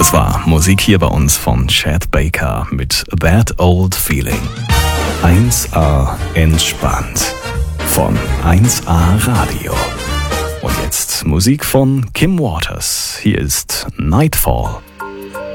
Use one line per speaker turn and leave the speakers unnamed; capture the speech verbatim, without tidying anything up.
Das war Musik hier bei uns von Chad Baker mit That Old Feeling. eins A entspannt von eins A Radio. Und jetzt Musik von Kim Waters. Hier ist Nightfall.